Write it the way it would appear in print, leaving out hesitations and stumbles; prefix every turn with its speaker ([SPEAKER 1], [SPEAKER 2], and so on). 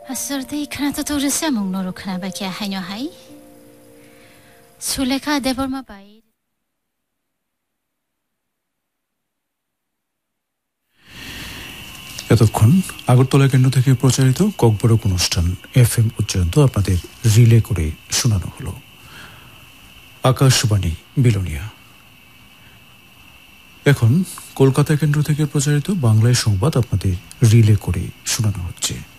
[SPEAKER 1] 아서르데 이카나도 도르세 몽노로 카나바키야 하뇨 하이 술레카 데볼마 바이
[SPEAKER 2] এতক্ষণ আগরতলা কেন্দ্র থেকে প্রচারিত ককবরক অনুষ্ঠান FM উচ্চারণ আপনাদের রিলে করে শোনানো হলো। আকাশবাণী বিলোনিয়া। এখন কলকাতা কেন্দ্র থেকে প্রচারিত বাংলায় সংবাদ আপনাদের রিলে করে শোনানো হচ্ছে।